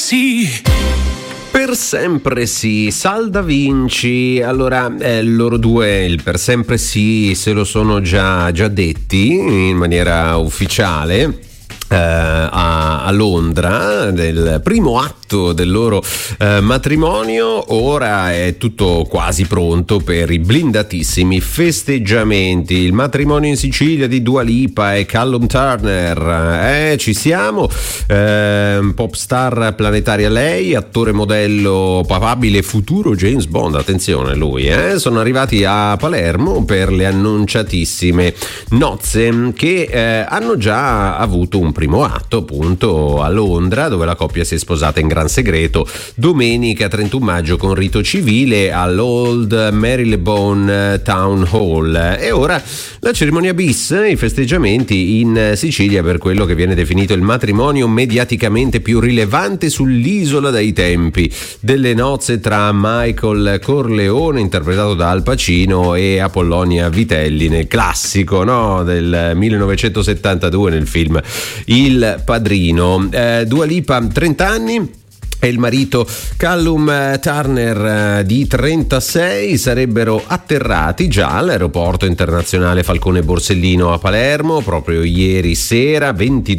sì. Per sempre sì, Sal Da Vinci. Allora, loro due il per sempre sì se lo sono già detti in maniera ufficiale. A Londra, del primo atto del loro matrimonio. Ora è tutto quasi pronto per i blindatissimi festeggiamenti. Il matrimonio in Sicilia di Dua Lipa e Callum Turner, ci siamo. Pop star planetaria lei, attore modello papabile futuro James Bond, attenzione lui, sono arrivati a Palermo per le annunciatissime nozze che hanno già avuto un primo atto appunto a Londra, dove la coppia si è sposata in gran segreto domenica 31 maggio con rito civile all'Old Marylebone Town Hall. E ora la cerimonia bis, i festeggiamenti in Sicilia per quello che viene definito il matrimonio mediaticamente più rilevante sull'isola dai tempi delle nozze tra Michael Corleone, interpretato da Al Pacino, e Apollonia Vitelli nel classico, no, del 1972 nel film Il Padrino. Dua Lipa 30 anni e il marito Callum Turner di 36 sarebbero atterrati già all'aeroporto internazionale Falcone Borsellino a Palermo proprio ieri sera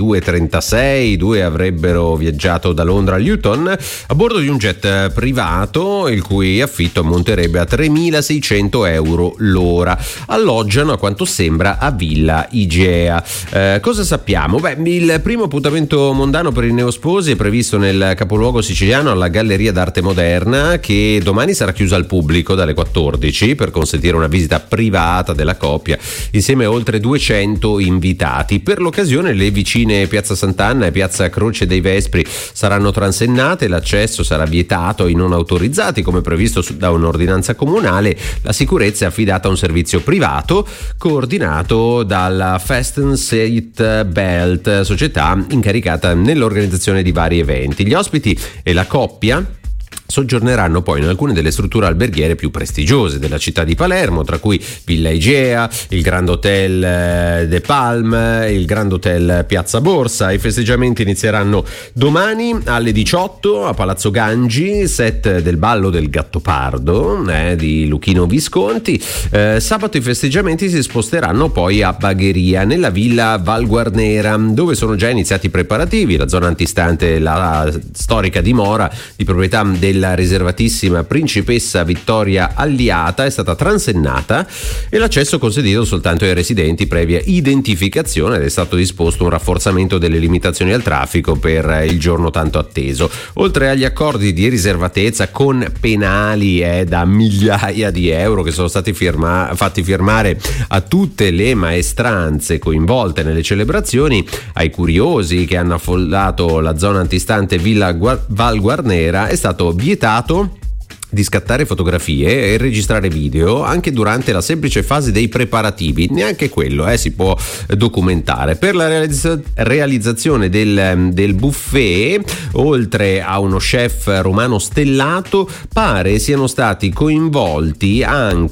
22:36. I due avrebbero viaggiato da Londra a Luton a bordo di un jet privato il cui affitto ammonterebbe a 3.600 euro l'ora. Alloggiano, a quanto sembra, a Villa Igea. Cosa sappiamo? Il primo appuntamento mondano per i neosposi è previsto nel capoluogo siciliano alla Galleria d'Arte Moderna, che domani sarà chiusa al pubblico dalle 14 per consentire una visita privata della coppia insieme a oltre 200 invitati. Per l'occasione le vicine Piazza Sant'Anna e Piazza Croce dei Vespri saranno transennate, l'accesso sarà vietato ai non autorizzati come previsto da un'ordinanza comunale. La sicurezza è affidata a un servizio privato coordinato dalla Fasten Seat Belt, società incaricata nell'organizzazione di vari eventi. Gli ospiti e la coppia soggiorneranno poi in alcune delle strutture alberghiere più prestigiose della città di Palermo, tra cui Villa Igea, il Grand Hotel De Palm, il Grand Hotel Piazza Borsa. I festeggiamenti inizieranno domani alle 18 a Palazzo Gangi, set del ballo del Gattopardo di Luchino Visconti. Sabato i festeggiamenti si sposteranno poi a Bagheria, nella Villa Val Guarnera, dove sono già iniziati i preparativi. La zona antistante la storica dimora di proprietà della riservatissima principessa Vittoria Alliata è stata transennata e l'accesso consentito soltanto ai residenti previa identificazione, ed è stato disposto un rafforzamento delle limitazioni al traffico per il giorno tanto atteso. Oltre agli accordi di riservatezza con penali da migliaia di euro che sono stati fatti firmare a tutte le maestranze coinvolte nelle celebrazioni, ai curiosi che hanno affollato la zona antistante Villa Val Guarnera è stato vietato di scattare fotografie e registrare video anche durante la semplice fase dei preparativi, neanche quello si può documentare. Per la realizzazione del buffet, oltre a uno chef romano stellato, pare siano stati coinvolti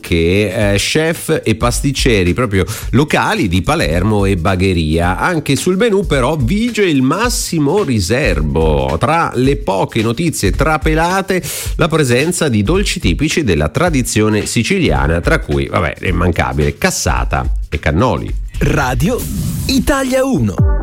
anche chef e pasticceri proprio locali di Palermo e Bagheria. Anche sul menù però vige il massimo riservo. Tra le poche notizie trapelate, la presenza di dolci tipici della tradizione siciliana, tra cui, è immancabile, cassata e cannoli. Radio Italia 1.